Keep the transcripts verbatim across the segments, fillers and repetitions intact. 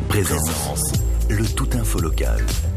Présence, le tout info local.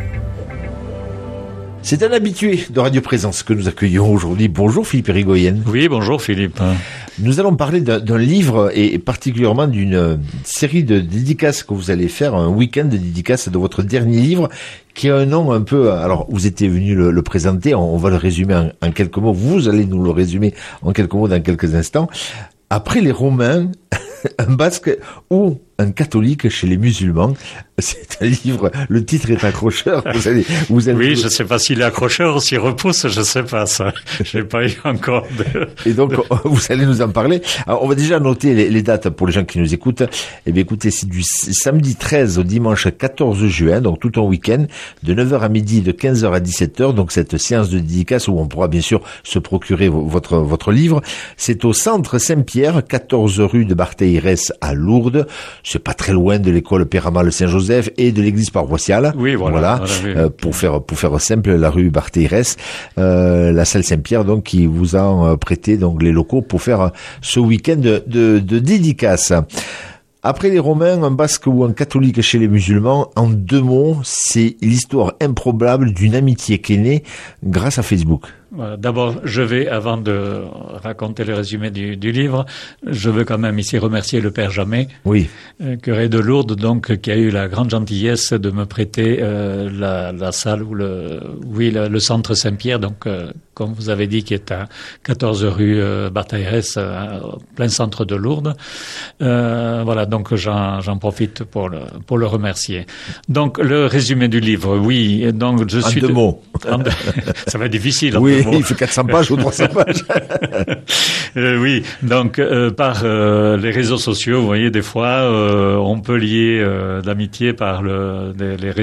C'est un habitué de Radio Présence que nous accueillons aujourd'hui. Bonjour Philippe Irigoyen. Oui, bonjour Philippe. Nous allons parler d'un, d'un livre et particulièrement d'une série de dédicaces que vous allez faire, un week-end de dédicaces de votre dernier livre qui a un nom un peu... Alors, vous étiez venu le, le présenter, on, on va le résumer en, en quelques mots. Vous allez nous le résumer en quelques mots dans quelques instants. Après les Romains, un basque ou un catholique chez les musulmans. C'est un livre, le titre est accrocheur. Vous allez, vous allez... Oui, je ne sais pas s'il est accrocheur ou s'il repousse, je ne sais pas ça. Je n'ai pas eu encore de... Et donc, vous allez nous en parler. Alors, on va déjà noter les, les dates pour les gens qui nous écoutent. Eh bien, écoutez, c'est du samedi treize au dimanche quatorze juin, donc tout un week-end, de neuf heures à midi, de quinze heures à dix-sept heures. Donc, cette séance de dédicace où on pourra bien sûr se procurer votre, votre livre. C'est au centre Saint-Pierre, quatorze rue de Barthéirès à Lourdes. C'est pas très loin de l'école Péramal Saint-Joseph et de l'église paroissiale. Oui, voilà. Voilà. voilà oui. Euh, pour faire, pour faire simple, la rue Barthéirès, euh, la salle Saint-Pierre, donc, qui vous a prêté, donc, les locaux pour faire ce week-end de, de, de dédicace. Après les Romains, un basque ou un catholique chez les musulmans, en deux mots, c'est l'histoire improbable d'une amitié qui est née grâce à Facebook. Voilà. D'abord, je vais, avant de raconter le résumé du, du livre, je veux quand même ici remercier le Père Jamet, oui. euh, curé de Lourdes, donc, qui a eu la grande gentillesse de me prêter euh, la, la salle ou le, oui, le, le centre Saint-Pierre, donc, euh, comme vous avez dit, qui est à quatorze rue euh, Barthéirès, euh, plein centre de Lourdes. Euh, voilà, donc j'en, j'en profite pour le, pour le remercier. Donc, le résumé du livre, oui, donc je en suis... deux de, mots. En deux, ça va être difficile. Oui. Il fait quatre cents pages ou trois cents pages. euh, oui, donc euh, par euh, les réseaux sociaux, vous voyez, des fois, euh, on peut lier euh, l'amitié par le, les, les réseaux